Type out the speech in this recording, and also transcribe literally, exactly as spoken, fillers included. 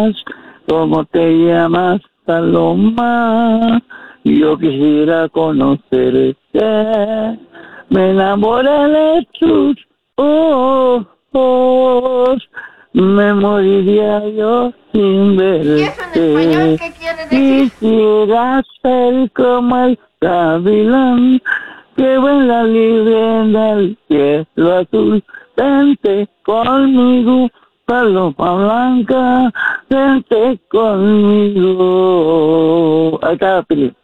¿Cómo te llamas, Paloma? Yo quisiera conocerte. Me enamoré de tus ojos. Me moriría yo sin verte. ¿Y eso en español qué quiere decir? Quisiera ser como el gavilán que vuela libre en el cielo azul. Vente conmigo, paloma blanca, vente conmigo. Ahí está, Pili.